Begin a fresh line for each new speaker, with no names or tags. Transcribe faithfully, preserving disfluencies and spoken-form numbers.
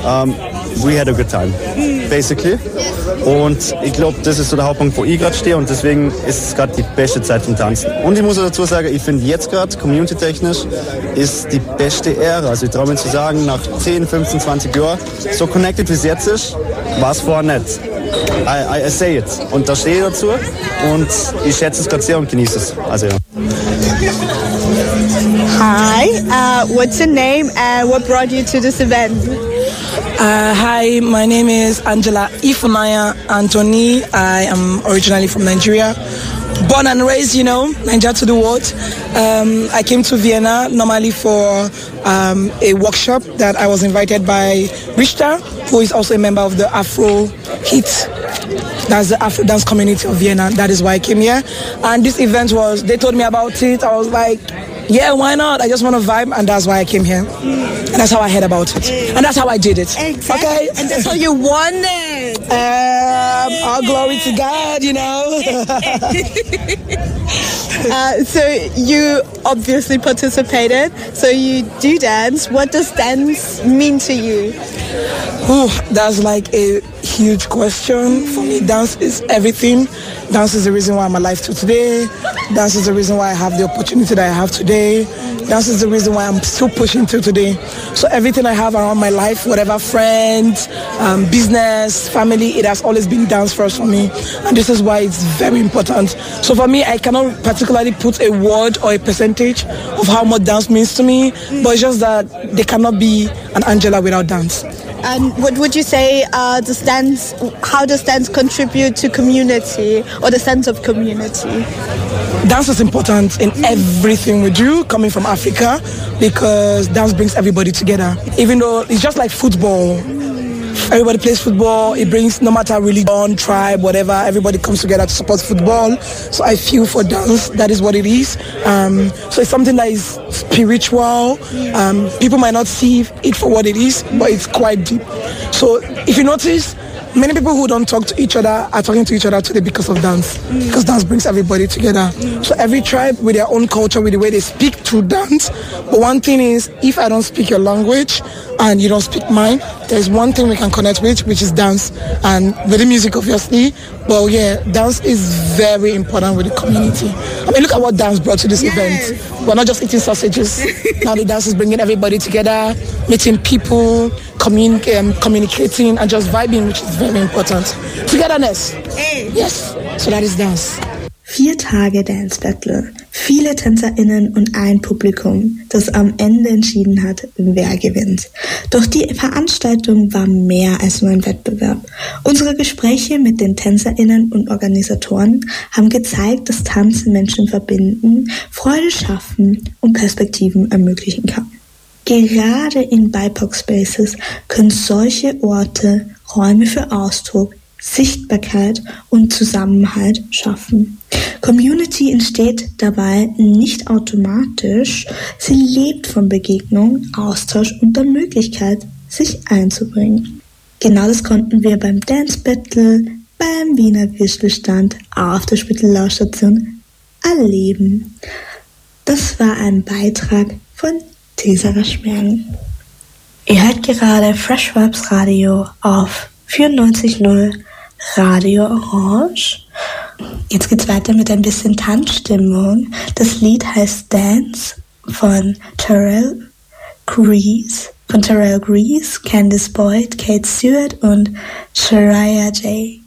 um, we had a good time, basically. Und ich glaube, das ist so der Hauptpunkt, wo ich gerade stehe und deswegen ist es gerade die beste Zeit zum Tanzen. Und ich muss auch dazu sagen, ich finde jetzt gerade, community-technisch, ist die beste Ära. Also ich traue mir zu sagen, nach zehn, fünfzehn, zwanzig Jahren, so connected wie es jetzt ist, war es vorher nicht. I, I, I say it. Und da stehe ich dazu und ich schätze es gerade sehr und genieße es. Also ja.
Hi, uh, what's your name and what brought you to this event?
Uh, hi, my name is Angela Ifunaya Anthony. I am originally from Nigeria. Born and raised, you know, Nigeria to the world. Um, I came to Vienna normally for um, a workshop that I was invited by Richter, who is also a member of the Afro Hit. That's the Afro dance community of Vienna. That is why I came here. And this event was, they told me about it. I was like, yeah, why not? I just want to vibe, and that's why I came here. And that's how I heard about it. And that's how I did it.
Exactly.
Okay?
And that's how you won it.
Um, all glory to God, you know.
uh, so you obviously participated. So you do dance. What does dance mean to you?
Ooh, that's like a huge question. For me, dance is everything. Dance is the reason why I'm alive to today. Dance is the reason why I have the opportunity that I have today. Dance is the reason why I'm still pushing to today. So everything I have around my life, whatever friends, um, business, family, it has always been dance first for me. And this is why it's very important. So for me, I cannot particularly put a word or a percentage of how much dance means to me, but it's just that there cannot be an Angela without dance.
And what would you say, uh, does dance, how does dance contribute to community or the sense of community?
Dance is important in everything we do, coming from Africa, because dance brings everybody together. Even though it's just like football. Everybody plays football. It brings, no matter religion, tribe, whatever, everybody comes together to support football. So I feel for dance, that is what it is. Um, so it's something that is spiritual. Um, people might not see it for what it is, but it's quite deep. So if you notice, many people who don't talk to each other are talking to each other today because of dance. Mm. Because dance brings everybody together. Mm. So every tribe with their own culture, with the way they speak through dance. But one thing is, if I don't speak your language and you don't speak mine, there's one thing we can connect with, which is dance. And with the music, obviously. But yeah, dance is very important with the community. I mean, look at what dance brought to this yes. event. We're not just eating sausages. Now the dance is bringing everybody together, meeting people, commun- um, communicating, and just vibing, which is very important. Togetherness. Hey. Yes. So that is dance.
Vier Tage Dance Battle, viele TänzerInnen und ein Publikum, das am Ende entschieden hat, wer gewinnt. Doch die Veranstaltung war mehr als nur ein Wettbewerb. Unsere Gespräche mit den TänzerInnen und Organisatoren haben gezeigt, dass Tanzen Menschen verbinden, Freude schaffen und Perspektiven ermöglichen kann. Gerade in B I P O C-Spaces können solche Orte Räume für Ausdruck, Sichtbarkeit und Zusammenhalt schaffen. Community entsteht dabei nicht automatisch, sie lebt von Begegnung, Austausch und der Möglichkeit, sich einzubringen. Genau das konnten wir beim Dance Battle, beim Wiener Würstelstand auf der Spittelau-Station erleben. Das war ein Beitrag von Cesara Schmergen. Ihr hört gerade Fresh Vibes Radio auf vierundneunzig Komma null Radio Orange. Jetzt geht's weiter mit ein bisschen Tanzstimmung. Das Lied heißt Dance von Terrell Grease, von Terrell Grease, Candice Boyd, Kate Stewart und Shariah J.